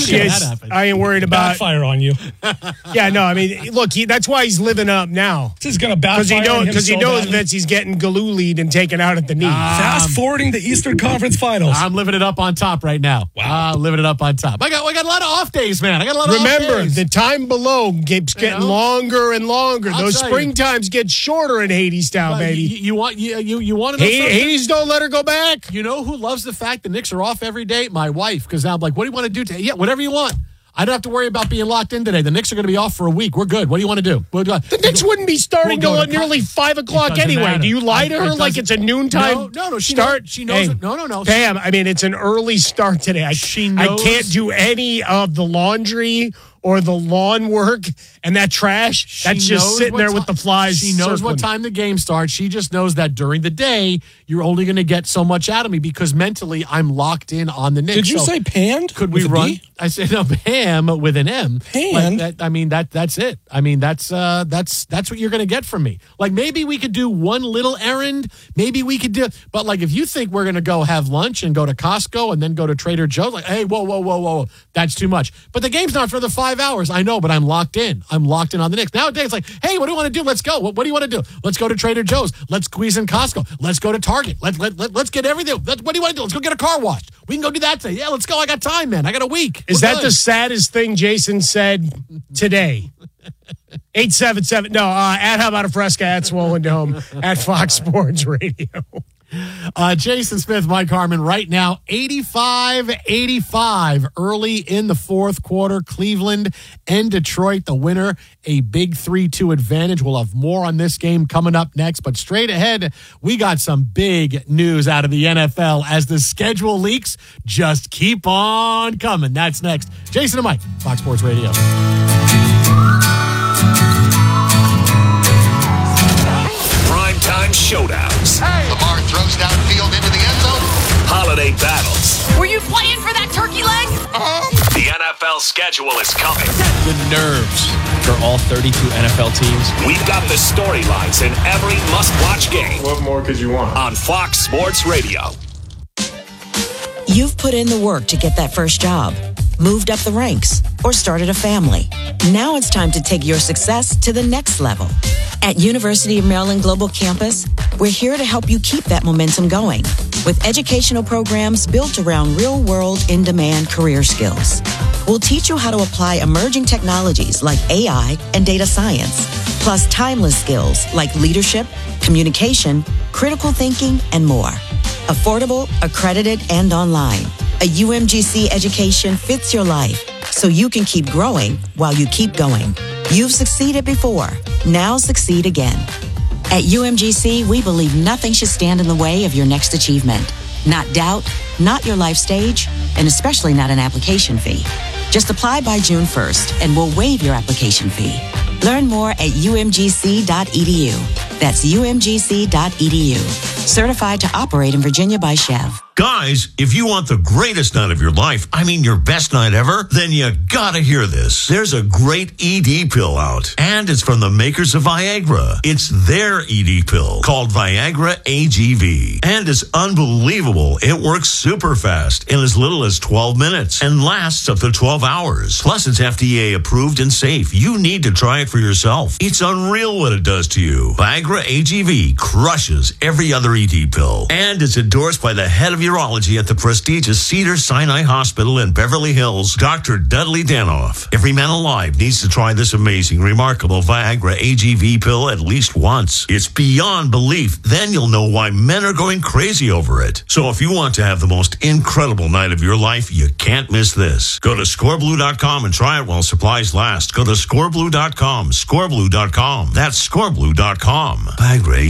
she is. I ain't worried about backfire on you. Yeah, no, I mean, look, that's why he's living up now. This is going to backfire on him because he knows Vince, he's getting Galulied and taken out at the knee. Fast forwarding the Eastern Conference Finals. I'm living it up on top right now. Wow, living it up on top. I got a lot of off days, man. I got a lot of off days. Remember, the time below keeps getting longer and longer. Those spring times get shorter in Hadestown, baby. You want to know something? Hades don't let her go back. You know who loves the fact the Knicks are off every day? My wife, because I'm like, what do you want to do today? Yeah, whatever you want. I don't have to worry about being locked in today. The Knicks are going to be off for a week. We're good. What do you want to do? The Knicks wouldn't be starting till nearly 5 o'clock anyway. Matter. Do you lie to her like it's a noontime start? She knows it. No. Pam, I mean, it's an early start today. I can't do any of the laundry or the lawn work and that trash. That's just sitting there with the flies. She knows what time the game starts. She just knows that during the day, you're only going to get so much out of me because mentally I'm locked in on the Knicks. Did you say panned? Could we run? I said no, Pam with an M. Panned? That's it. I mean, that's what you're going to get from me. Like maybe we could do one little errand. Maybe we could do, but like if you think we're going to go have lunch and go to Costco and then go to Trader Joe's, like, hey, whoa, that's too much. But the game's not for the 5 hours. I know, but I'm locked in. I'm locked in on the Knicks. Nowadays, it's like, hey, what do you want to do? Let's go. What do you want to do? Let's go to Trader Joe's. Let's squeeze in Costco. Let's go to Target. Let's get everything. What do you want to do? Let's go get a car washed. We can go do that today. Yeah, let's go. I got time, man. I got a week. Is that the saddest thing Jason said today? 877. No, at How About a Fresca, at Swollen Dome, at Fox Sports Radio. Jason Smith, Mike Harmon, right now, 85-85 early in the fourth quarter. Cleveland and Detroit, the winner, a big 3-2 advantage. We'll have more on this game coming up next, but straight ahead, we got some big news out of the NFL as the schedule leaks just keep on coming. That's next. Jason and Mike, Fox Sports Radio. Primetime showdowns. Hey. Lamar throws downfield into the end zone. Holiday battles. Were you playing for that turkey leg? The NFL schedule is coming. The nerves for all 32 NFL teams. We've got the storylines in every must-watch game. What more could you want? On Fox Sports Radio. You've put in the work to get that first job, moved up the ranks, or started a family. Now it's time to take your success to the next level. At University of Maryland Global Campus, we're here to help you keep that momentum going with educational programs built around real-world, in-demand career skills. We'll teach you how to apply emerging technologies like AI and data science, plus timeless skills like leadership, communication, critical thinking, and more. Affordable, accredited, and online. A UMGC education fits your life so you can keep growing while you keep going. You've succeeded before. Now succeed again. At UMGC, we believe nothing should stand in the way of your next achievement. Not doubt, not your life stage, and especially not an application fee. Just apply by June 1st and we'll waive your application fee. Learn more at umgc.edu. That's umgc.edu. Certified to operate in Virginia by Chev. Guys, if you want the greatest night of your life, I mean your best night ever, then you gotta hear this. There's a great ED pill out, and it's from the makers of Viagra. It's their ED pill called Viagra AGV, and it's unbelievable. It works super fast in as little as 12 minutes and lasts up to 12 hours. Plus, it's FDA approved and safe. You need to try it for yourself. It's unreal what it does to you. Viagra AGV crushes every other ED pill, and it's endorsed by the head of urology at the prestigious Cedars-Sinai Hospital in Beverly Hills, Dr. Dudley Danoff. Every man alive needs to try this amazing, remarkable Viagra AGV pill at least once. It's beyond belief. Then you'll know why men are going crazy over it. So if you want to have the most incredible night of your life, you can't miss this. Go to scoreblue.com and try it while supplies last. Go to scoreblue.com, scoreblue.com. That's scoreblue.com. Viagra